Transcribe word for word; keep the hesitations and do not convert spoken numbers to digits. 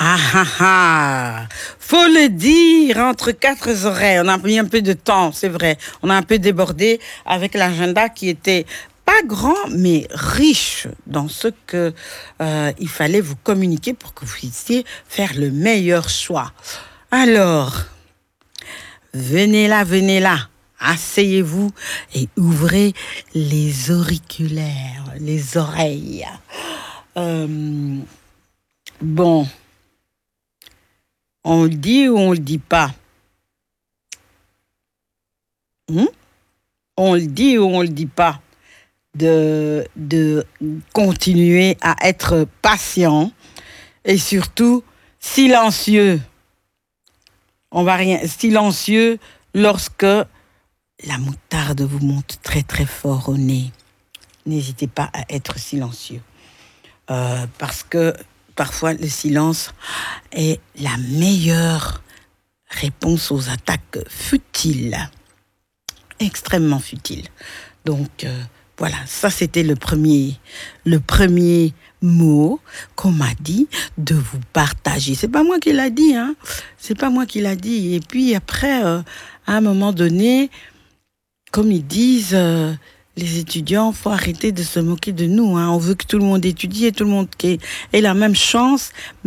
Ah ah ah, faut le dire, entre quatre oreilles, on a mis un peu de temps, c'est vrai. On a un peu débordé avec l'agenda qui était pas grand, mais riche dans ce que euh, il fallait vous communiquer pour que vous puissiez faire le meilleur choix. Alors, venez là, venez là. Asseyez-vous et ouvrez les auriculaires, les oreilles. Euh, bon, on le dit ou on le dit pas? Hmm? On le dit ou on le dit pas? De, de continuer à être patient et surtout silencieux. On va rien, silencieux lorsque la moutarde vous monte très très fort au nez. N'hésitez pas à être silencieux. Euh, parce que parfois le silence est la meilleure réponse aux attaques futiles. Extrêmement futiles. Donc euh, voilà, ça c'était le premier, le premier mot qu'on m'a dit de vous partager. C'est pas moi qui l'a dit, hein. C'est pas moi qui l'a dit. Et puis après, euh, à un moment donné, comme ils disent, euh, les étudiants, faut arrêter de se moquer de nous, hein. On veut que tout le monde étudie et tout le monde ait la même chance.